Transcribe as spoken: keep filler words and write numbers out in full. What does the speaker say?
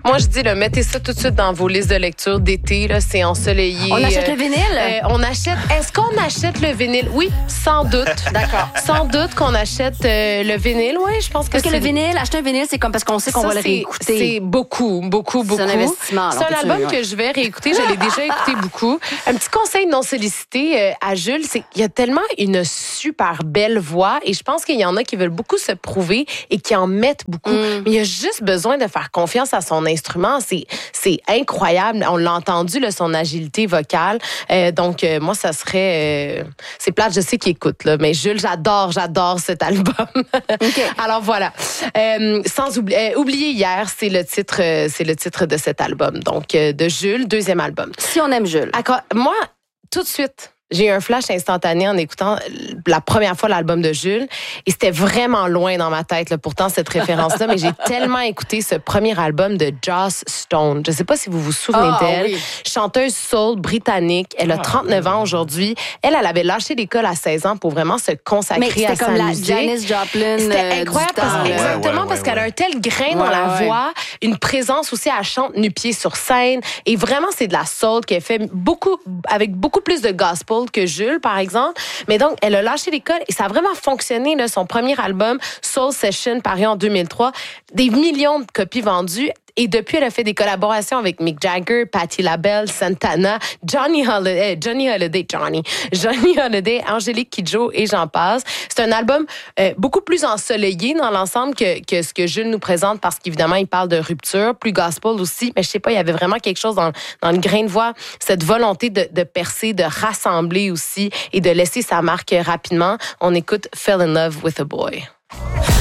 Moi, je dis, là, mettez ça tout de suite dans vos listes de lecture d'été. Là, c'est ensoleillé. On achète euh, le vinyle? Euh, on achète. Est-ce qu'on achète le vinyle? Oui, sans doute. D'accord. Sans doute qu'on achète euh, le vinyle. Oui, je pense que Parce que c'est... le vinyle, acheter un vinyle, c'est comme parce qu'on sait qu'on Ça, va le c'est- réécouter. C'est beaucoup, beaucoup, beaucoup. C'est un investissement. C'est un album que je vais réécouter. Je l'ai déjà écouté beaucoup. Un petit conseil non sollicité euh, à Jules, c'est qu'il y a tellement une super belle voix et je pense qu'il y en a qui veulent beaucoup se prouver et qui en mettent beaucoup. Mm. Mais il y a juste besoin de faire confiance à son instrument. C'est, c'est incroyable. On l'a entendu, là, son agilité vocale. Euh, donc, euh, moi, ça serait... Euh, c'est plate, je sais qu'il écoute, là, mais Jules, j'adore, j'adore cet album. OK. Alors, voilà. Euh, sans oublier... Euh, oublier hier, c'est le titre, euh, c'est le titre de cet album. Donc, euh, de Jules, deuxième album. Si on aime Jules. Accord- Moi, tout de suite, j'ai eu un flash instantané en écoutant la première fois l'album de Jules et c'était vraiment loin dans ma tête, là, pourtant, cette référence-là, mais j'ai tellement écouté ce premier album de Joss Stone. Je sais pas si vous vous souvenez Ah, d'elle. oui. Chanteuse soul britannique. Elle a trente-neuf ans aujourd'hui. Elle, elle avait lâché l'école à seize ans pour vraiment se consacrer Mais à c'était sa comme la musique. Janis Joplin. C'était euh, incroyable, du parce, temps, là. exactement, Ouais, ouais, parce ouais, qu'elle a ouais. un tel grain dans Ouais, la ouais. voix, une présence aussi, elle chante nu-pied sur scène, et vraiment, c'est de la soul qu'elle fait beaucoup, avec beaucoup plus de gospel que Jules, par exemple. Mais donc, elle a lâché l'école et ça a vraiment fonctionné, là, son premier album, Soul Session, paru en deux mille trois, des millions de copies vendues. Et depuis, elle a fait des collaborations avec Mick Jagger, Patti LaBelle, Santana, Johnny Holiday, Johnny Holiday, Johnny, Johnny Holiday, Angélique Kidjo et j'en passe. C'est un album euh, beaucoup plus ensoleillé dans l'ensemble que, que ce que Jules nous présente parce qu'évidemment, il parle de rupture, plus gospel aussi, mais je sais pas, il y avait vraiment quelque chose dans, dans le grain de voix, cette volonté de, de percer, de rassembler aussi et de laisser sa marque rapidement. On écoute Fell in Love with a Boy.